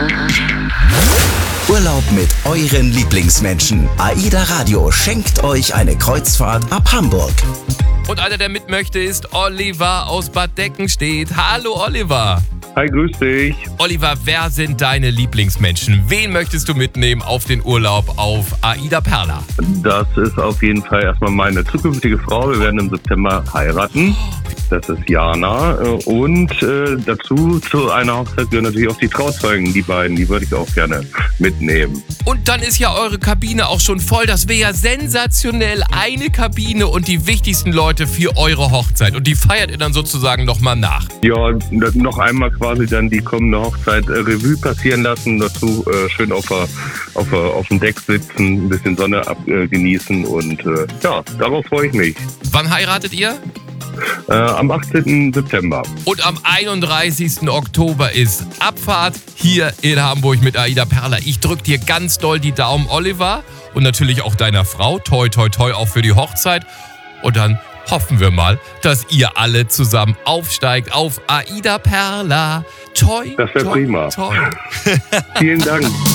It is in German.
Urlaub mit euren Lieblingsmenschen. AIDA Radio schenkt euch eine Kreuzfahrt ab Hamburg. Und einer, der mit möchte, ist Oliver aus Bad Deckenstedt. Hallo Oliver. Hi, grüß dich. Oliver, wer sind deine Lieblingsmenschen? Wen möchtest du mitnehmen auf den Urlaub auf AIDA Perla? Das ist auf jeden Fall erstmal meine zukünftige Frau. Wir werden im September heiraten. Das ist Jana. Und dazu zu einer Hochzeit gehören natürlich auch die Trauzeugen, die beiden. Die würde ich auch gerne mitnehmen. Und dann ist ja eure Kabine auch schon voll. Das wäre ja sensationell. Eine Kabine und die wichtigsten Leute für eure Hochzeit. Und die feiert ihr dann sozusagen nochmal nach. Ja, noch einmal quasi dann die kommende Hochzeit Revue passieren lassen. Dazu schön auf dem Deck sitzen, ein bisschen Sonne genießen. Und ja, darauf freue ich mich. Wann heiratet ihr? Am 18. September. Und am 31. Oktober ist Abfahrt hier in Hamburg mit AIDA Perla. Ich drücke dir ganz doll die Daumen, Oliver. Und natürlich auch deiner Frau. Toi, toi, toi, auch für die Hochzeit. Und dann hoffen wir mal, dass ihr alle zusammen aufsteigt auf AIDA Perla. Toi, das wäre prima. Toi. Vielen Dank.